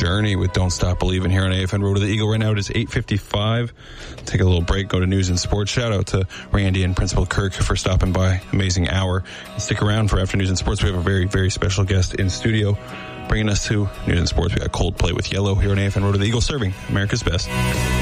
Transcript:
Journey with Don't Stop Believing here on AFN Road to the Eagle. Right now it is 8:55. Take a little break, go to news and sports. Shout out to Randy and Principal Kirk for stopping by. Amazing hour. And stick around for After News and Sports. We have a very, very special guest in studio bringing us to news and sports. We got Coldplay with Yellow here on AFN Road to the Eagle, serving America's best.